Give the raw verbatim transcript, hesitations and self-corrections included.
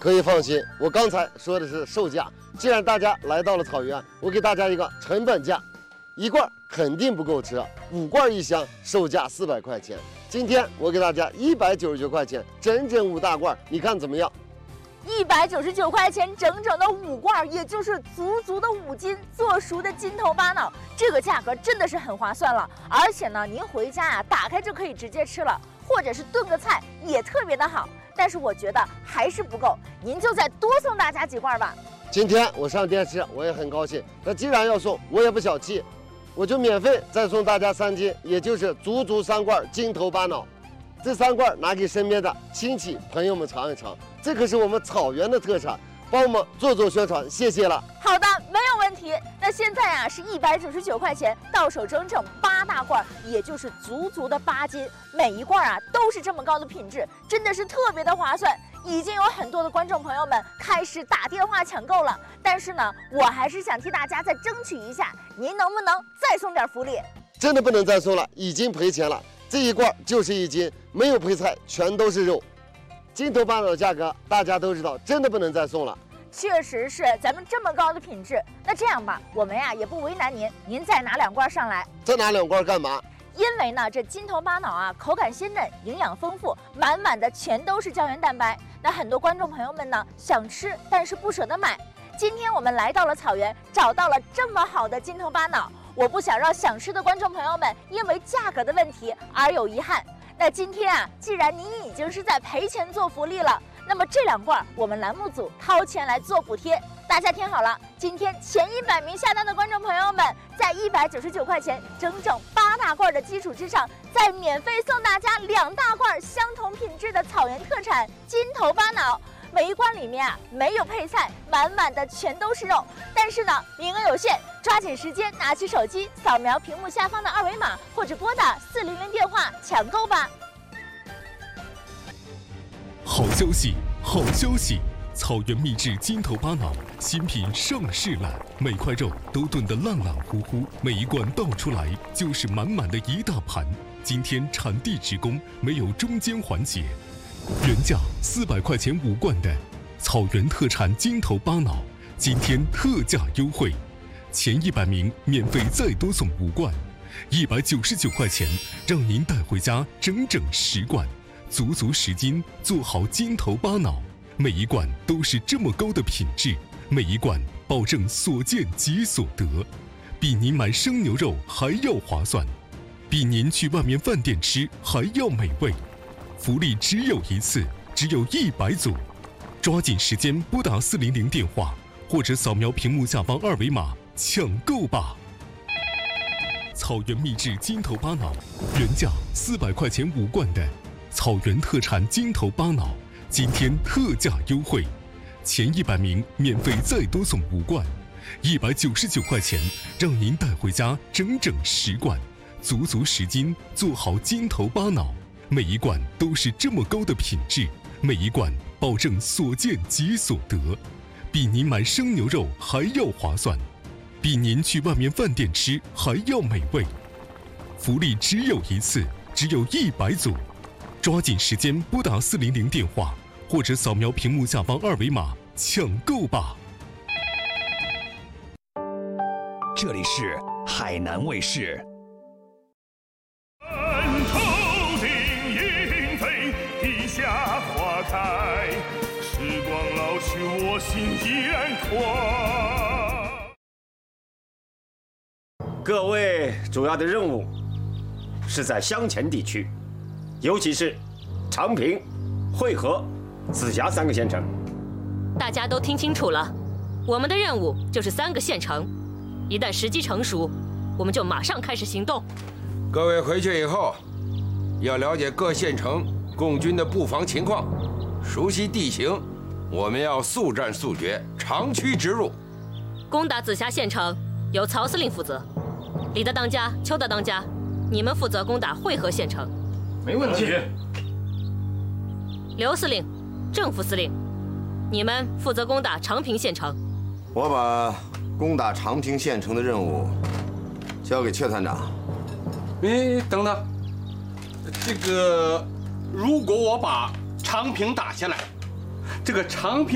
可以放心，我刚才说的是售价。既然大家来到了草原，我给大家一个成本价，一罐肯定不够吃，五罐一箱，售价四百块钱。今天我给大家一百九十九块钱，整整五大罐，你看怎么样？ 一百九十九块钱，整整的五罐，也就是足足的五斤做熟的金头巴脑，这个价格真的是很划算了。而且呢，您回家呀、啊，打开就可以直接吃了，或者是炖个菜也特别的好。但是我觉得还是不够，您就再多送大家几罐吧。 今天我上电视，我也很高兴。那既然要送，我也不小气，我就免费再送大家三斤，也就是足足三罐金头巴脑。这三罐拿给身边的亲戚朋友们尝一尝，这可是我们草原的特产，帮我们做做宣传，谢谢了。 好的，没有问题。那现在啊是一百九十九块钱，到手整整八大罐，也就是足足的八斤，每一罐啊都是这么高的品质，真的是特别的划算。已经有很多的观众朋友们开始打电话抢购了，但是呢，我还是想替大家再争取一下，您能不能再送点福利？ 真的不能再送了，已经赔钱了。这一罐就是一斤，没有配菜，全都是肉。金头巴脑的价格大家都知道，真的不能再送了。 确实是，咱们这么高的品质，那这样吧，我们呀也不为难您，您再拿两罐上来。 再拿两罐干嘛？ 因为呢，这金头巴脑啊，口感鲜嫩，营养丰富，满满的全都是胶原蛋白。那很多观众朋友们呢，想吃但是不舍得买。今天我们来到了草原，找到了这么好的金头巴脑。我不想让想吃的观众朋友们因为价格的问题而有遗憾。那今天啊，既然您已经是在赔钱做福利了，那么这两罐我们栏目组掏钱来做补贴。大家听好了，今天前一百名下单的观众朋友们，在一百九十九块钱整整八大罐的基础之上，再免费送大家两大罐相同品质的草原特产金头巴脑。每一罐里面啊没有配菜，满满的全都是肉。但是呢，名额有限，抓紧时间拿起手机扫描屏幕下方的二维码，或者拨打四零零电话抢购吧。 好消息，好消息！草原秘制金头巴脑新品上市了，每块肉都炖得烂烂乎乎，每一罐倒出来就是满满的一大盘。今天产地直供，没有中间环节。原价四百块钱五罐的草原特产金头巴脑，今天特价优惠，前一百名免费再多送五罐，一百九十九块钱让您带回家整整十罐，足足十斤，做好金头巴脑。每一罐都是这么高的品质，每一罐保证所见即所得，比您买生牛肉还要划算，比您去外面饭店吃还要美味。福利只有一次，只有一百组，抓紧时间拨打四零零电话，或者扫描屏幕下方二维码抢购吧。草原秘制金头巴脑，原价四百块钱五罐的草原特产金头巴脑，今天特价优惠，前一百名免费再多送五罐，一百九十九块钱让您带回家整整十罐，足足十斤，做好金头巴脑。每一罐都是这么高的品质，每一罐保证所见即所得，比您买生牛肉还要划算，比您去外面饭店吃还要美味。福利只有一次，只有一百组，抓紧时间拨打四零零电话，或者扫描屏幕下方二维码抢购吧。 这里是海南卫视。 夏花开，时光老去，我心依然宽。 各位主要的任务是在湘黔地区，尤其是长平、会合、紫霞三个县城。 大家都听清楚了，我们的任务就是三个县城，一旦时机成熟，我们就马上开始行动。 各位回去以后，要了解各县城共军的布防情况，熟悉地形，我们要速战速决，长驱直入。 攻打紫霞县城由曹司令负责，李德当家、邱德当家，你们负责攻打会合县城。 没问题。 刘司令、郑副司令，你们负责攻打长平县城。 我把攻打长平县城的任务交给阙团长。 哎，等等，这个。如果我把长平打下来，这个长平